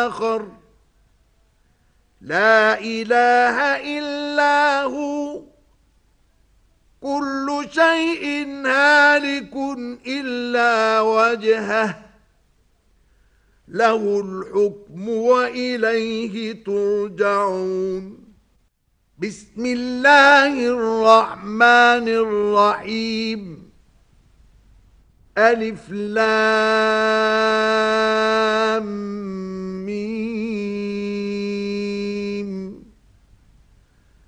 آخر لا إله إلا هو كل شيء هالك إلا وجهه له الحكم وإليه ترجعون بسم الله الرحمن الرحيم ألف لام